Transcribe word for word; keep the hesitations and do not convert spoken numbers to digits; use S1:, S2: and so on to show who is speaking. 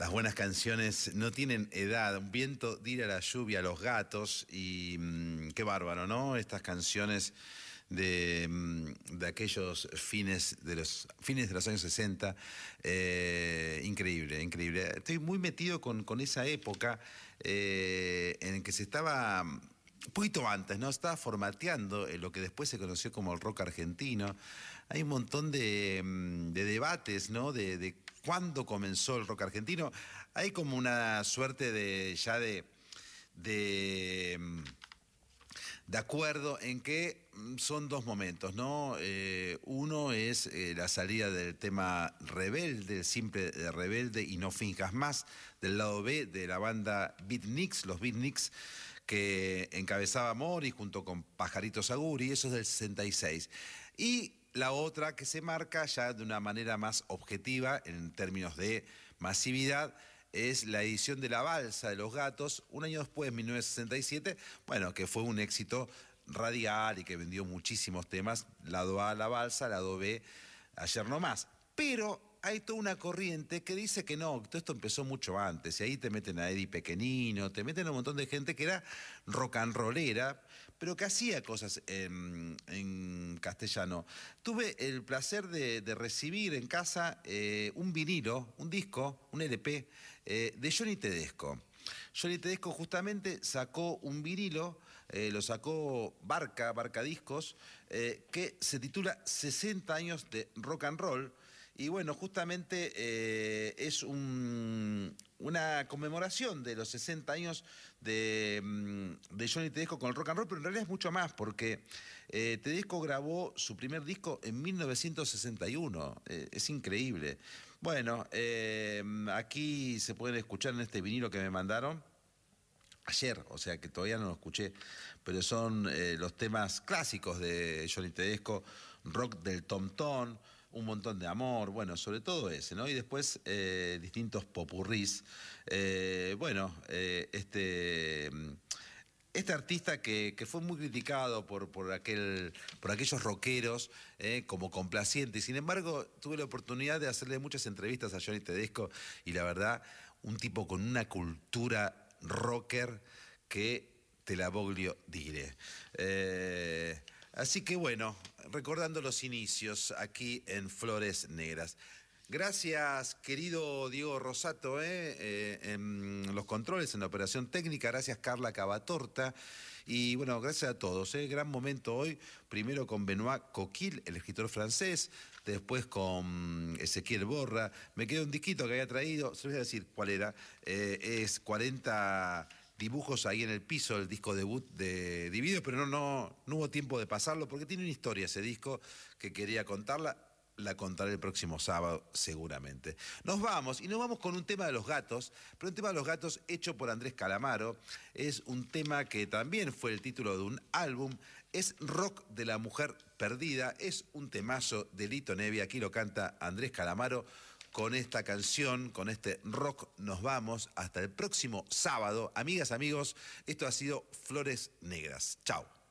S1: Las buenas canciones no tienen edad. Un viento tira la lluvia a los gatos y mmm, qué bárbaro, ¿no? Estas canciones de, mmm, de aquellos fines de los fines de los años sesenta. Eh, increíble, increíble. Estoy muy metido con, con esa época eh, en que se estaba... Un poquito antes, ¿no? Estaba formateando en lo que después se conoció como el rock argentino. Hay un montón de, de debates, ¿no? De, de cuándo comenzó el rock argentino. Hay como una suerte de ya de, de, de acuerdo en que son dos momentos, ¿no? Eh, uno es eh, la salida del tema Rebelde, el simple de Rebelde y No Finjas Más, del lado B de la banda Beatniks, los Beatniks, que encabezaba Mori junto con Pajarito Saguri, eso es del sesenta y seis. Y la otra que se marca ya de una manera más objetiva en términos de masividad es la edición de La Balsa de los Gatos, un año después, en mil novecientos sesenta y siete, bueno, que fue un éxito radial y que vendió muchísimos temas, lado A, La Balsa, lado B, Ayer No Más. Pero hay toda una corriente que dice que no, que todo esto empezó mucho antes, y ahí te meten a Eddie Pequenino, te meten a un montón de gente que era rock and rollera, pero que hacía cosas en, en castellano. Tuve el placer de, de recibir en casa eh, un vinilo, un disco, un L P, eh, de Johnny Tedesco. Johnny Tedesco justamente sacó un vinilo, eh, lo sacó Barca, Barca Discos, eh, que se titula sesenta años de rock and roll. Y bueno, justamente eh, es un, una conmemoración de los sesenta años de, de Johnny Tedesco con el rock and roll, pero en realidad es mucho más, porque eh, Tedesco grabó su primer disco en mil novecientos sesenta y uno. Eh, es increíble. Bueno, eh, aquí se pueden escuchar en este vinilo que me mandaron ayer, o sea que todavía no lo escuché, pero son eh, los temas clásicos de Johnny Tedesco, rock del Tom Tom, un montón de amor, bueno, sobre todo ese, ¿no? Y después eh, distintos popurrís. Eh, bueno, eh, este... Este artista que, que fue muy criticado por, por, aquel, por aquellos rockeros eh, como complaciente, y sin embargo tuve la oportunidad de hacerle muchas entrevistas a Johnny Tedesco y la verdad, un tipo con una cultura rocker que te la voglio dire. Eh, así que bueno, recordando los inicios aquí en Flores Negras. Gracias, querido Diego Rosato, eh, eh, en los controles, en la operación técnica. Gracias, Carla Cavatorta. Y bueno, gracias a todos. Eh. Gran momento hoy. Primero con Benoît Coquille, el escritor francés. Después con Ezequiel Borra. Me quedó un disquito que había traído. Se los voy a decir cuál era. Eh, es cuarenta dibujos ahí en el piso, el disco debut de Dividido, pero no, no, no hubo tiempo de pasarlo porque tiene una historia ese disco que quería contarla. La contaré el próximo sábado, seguramente. Nos vamos, y nos vamos con un tema de los gatos, pero un tema de los gatos hecho por Andrés Calamaro. Es un tema que también fue el título de un álbum. Es Rock de la Mujer Perdida. Es un temazo de Lito Nevi. Aquí lo canta Andrés Calamaro. Con esta canción, con este rock, nos vamos hasta el próximo sábado. Amigas, amigos, esto ha sido Flores Negras. Chao.